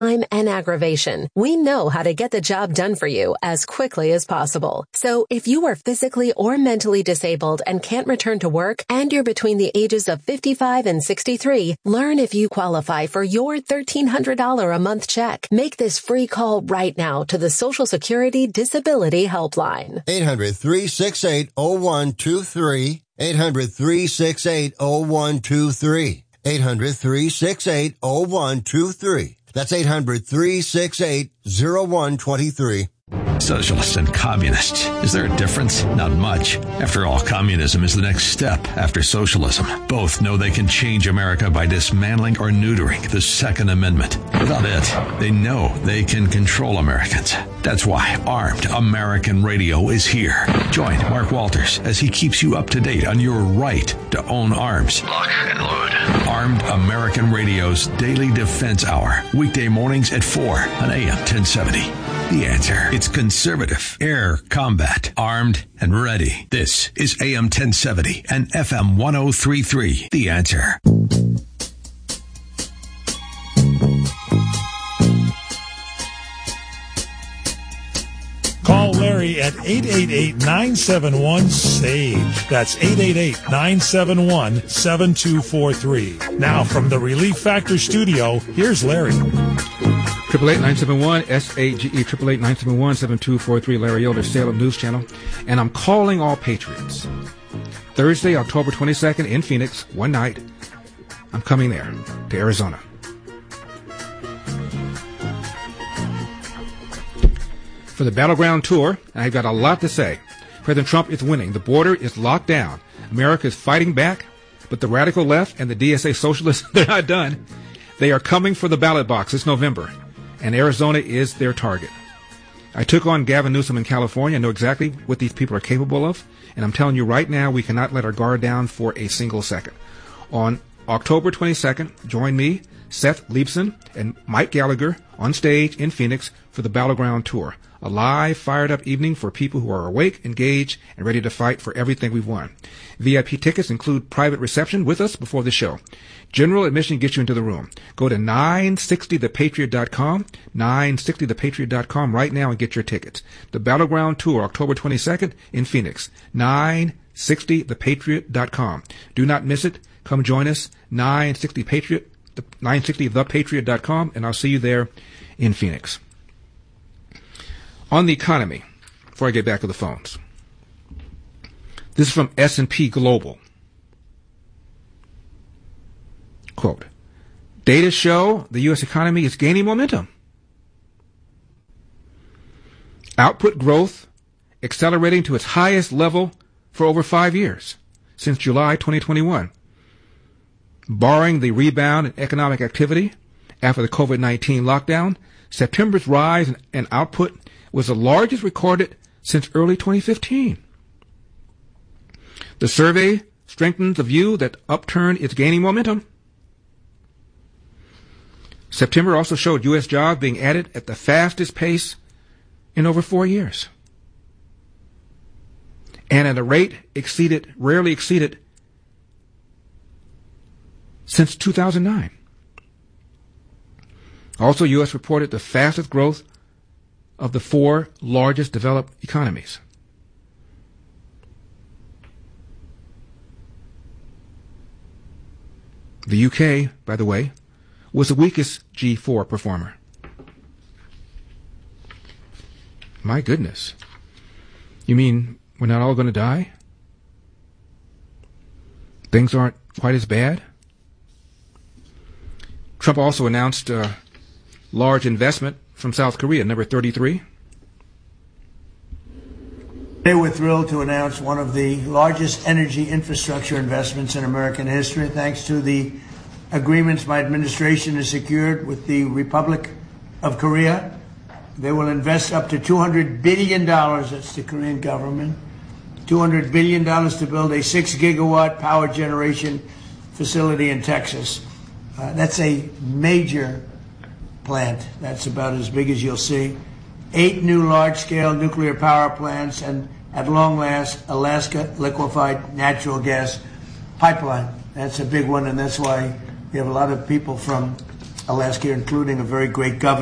time and aggravation, we know how to get the job done for you as quickly as possible. So if you are physically or mentally disabled and can't return to work, and you're between the ages of 55 and 63, learn if you qualify for your $1,300 a month check. Make this free call right now to the Social Security Disability Helpline. 800-368-0123. 800-368-0123. 800-368-0123. That's 800-368-0123. Socialists and communists. Is there a difference? Not much. After all, communism is the next step after socialism. Both know they can change America by dismantling or neutering the Second Amendment. Without it, they know they can control Americans. That's why Armed American Radio is here. Join Mark Walters as he keeps you up to date on your right to own arms. Lock and load. Armed American Radio's Daily Defense Hour. Weekday mornings at 4 on AM 1070. The Answer. It's conservative air combat, armed and ready. This is AM 1070 and FM 1033. The Answer. Call Larry at 888-971-SAGE. That's 888-971-7243. Now from the Relief Factor studio, here's Larry. 888-971-SAGE, 888-971-7243, Larry Elder, Salem News Channel. And I'm calling all patriots. Thursday, October 22nd in Phoenix, one night. I'm coming there to Arizona. For the Battleground Tour, I've got a lot to say. President Trump is winning. The border is locked down. America is fighting back, but the radical left and the DSA socialists, they're not done. They are coming for the ballot box this November, and Arizona is their target. I took on Gavin Newsom in California. I know exactly what these people are capable of, and I'm telling you right now, we cannot let our guard down for a single second. On October 22nd, join me, Seth Leibson, and Mike Gallagher on stage in Phoenix for the Battleground Tour. A live, fired-up evening for people who are awake, engaged, and ready to fight for everything we've won. VIP tickets include private reception with us before the show. General admission gets you into the room. Go to 960thepatriot.com, 960thepatriot.com right now and get your tickets. The Battleground Tour, October 22nd in Phoenix, 960thepatriot.com. Do not miss it. Come join us, 960thepatriot.com, and I'll see you there in Phoenix. On the economy, before I get back to the phones, this is from S&P Global. Quote, data show the U.S. economy is gaining momentum. Output growth accelerating to its highest level for over 5 years, since July 2021. Barring the rebound in economic activity after the COVID-19 lockdown, September's rise in output was the largest recorded since early 2015. The survey strengthens the view that upturn is gaining momentum. September also showed U.S. jobs being added at the fastest pace in over 4 years, and at a rate rarely exceeded since 2009. Also, U.S. reported the fastest growth of the 4 largest developed economies. The UK, by the way, was the weakest G4 performer. My goodness. You mean we're not all going to die? Things aren't quite as bad? Trump also announced a large investment from South Korea, number 33. Today we're thrilled to announce one of the largest energy infrastructure investments in American history, thanks to the agreements my administration has secured with the Republic of Korea. They will invest up to $200 billion, that's the Korean government, $200 billion to build a 6-gigawatt power generation facility in Texas. That's a major plant. That's about as big as you'll see. 8 new large-scale nuclear power plants, and at long last, Alaska liquefied natural gas pipeline. That's a big one, and that's why we have a lot of people from last year, including a very great governor.